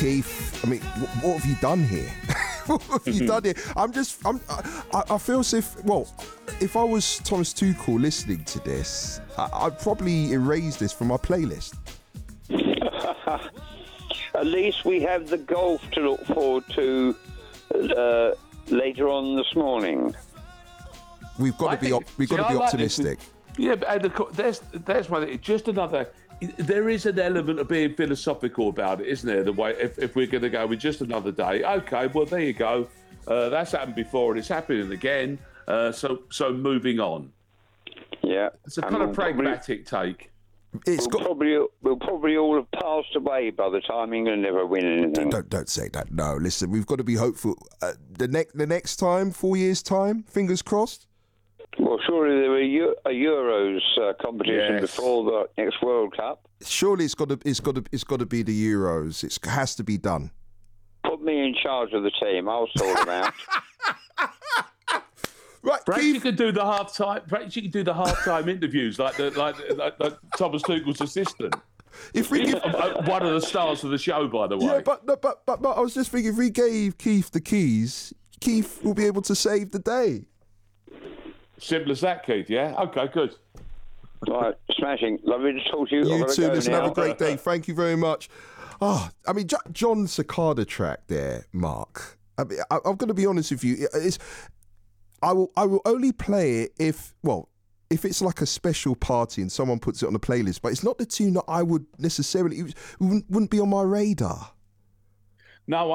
Keith, I mean, what have you done here? What have you done here? I feel as if I was Thomas Tuchel listening to this, I'd probably erase this from my playlist. At least we have the golf to look forward to later on this morning. We've got to be optimistic. Yeah, but there's one thing. Just another. There is an element of being philosophical about it, isn't there? The way if we're going to go with just another day, okay, well there you go. That's happened before and it's happening again. So moving on. Yeah, it's a kind of pragmatic take. We'll probably all have passed away by the time England never win anything. Don't say that. No, listen, we've got to be hopeful. The next time, 4 years time, fingers crossed. Well, surely there were a Euros competition before the next World Cup. Surely it's got to be the Euros. It has to be done. Put me in charge of the team. I'll sort them out. Right, perhaps Keith. you could do the half-time. Perhaps you could do the half-time interviews like Thomas Tuchel's assistant. If we give one of the stars of the show, by the way. Yeah, but I was just thinking, if we gave Keith the keys, Keith will be able to save the day. Simple as that, Keith. Yeah. Okay. Good. Right, smashing. Lovely to talk to you. You too. Listen, have a great day. Thank you very much. Oh, I mean, John Cicada track there, Mark. I mean, I'm going to be honest with you. I will only play it if it's like a special party and someone puts it on a playlist. But it's not the tune that I would necessarily. It wouldn't be on my radar. No.